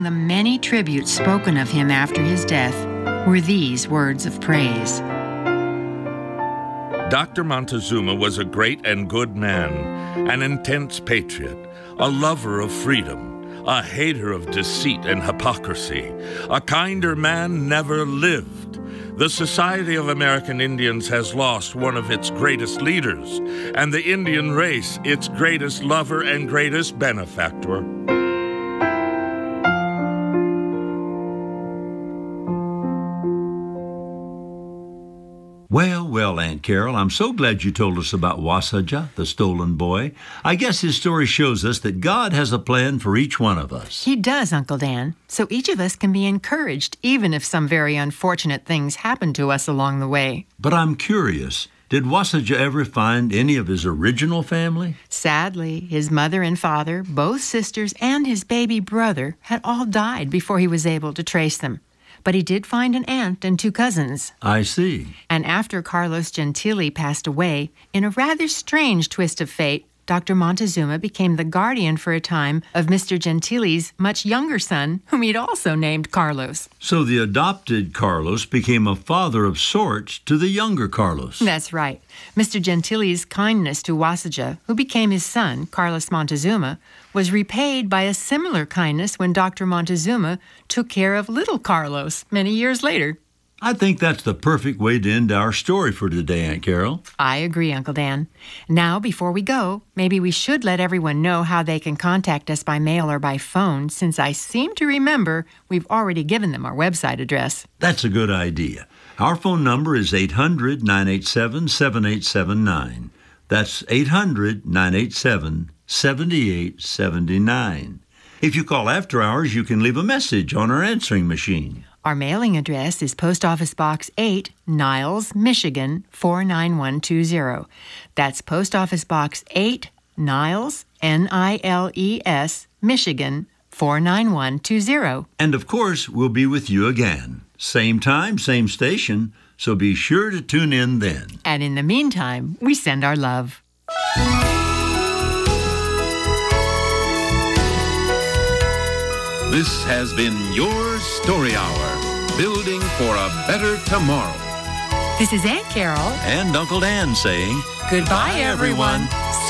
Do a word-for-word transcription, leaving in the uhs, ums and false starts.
The many tributes spoken of him after his death were these words of praise. Doctor Montezuma was a great and good man, an intense patriot, a lover of freedom, a hater of deceit and hypocrisy. A kinder man never lived. The Society of American Indians has lost one of its greatest leaders, and the Indian race its greatest lover and greatest benefactor. Well, well, Aunt Carol, I'm so glad you told us about Wasaja, the stolen boy. I guess his story shows us that God has a plan for each one of us. He does, Uncle Dan. So each of us can be encouraged, even if some very unfortunate things happen to us along the way. But I'm curious, did Wasaja ever find any of his original family? Sadly, his mother and father, both sisters, and his baby brother had all died before he was able to trace them. But he did find an aunt and two cousins. I see. And after Carlos Gentili passed away, in a rather strange twist of fate, Doctor Montezuma became the guardian for a time of Mister Gentili's much younger son, whom he'd also named Carlos. So the adopted Carlos became a father of sorts to the younger Carlos. That's right. Mister Gentili's kindness to Wasaja, who became his son, Carlos Montezuma, was repaid by a similar kindness when Doctor Montezuma took care of little Carlos many years later. I think that's the perfect way to end our story for today, Aunt Carol. I agree, Uncle Dan. Now, before we go, maybe we should let everyone know how they can contact us by mail or by phone, since I seem to remember we've already given them our website address. That's a good idea. Our phone number is eight hundred, nine eight seven, seven eight seven nine. That's eight hundred, nine eight seven, seven eight seven nine. If you call after hours, you can leave a message on our answering machine. Our mailing address is Post Office Box eight, Niles, Michigan, four nine one two zero. That's Post Office Box eight, Niles, N I L E S, Michigan, four nine one two zero. And of course, we'll be with you again. Same time, same station, so be sure to tune in then. And in the meantime, we send our love. This has been your Story Hour, building for a better tomorrow. This is Aunt Carol and Uncle Dan saying, goodbye, everyone.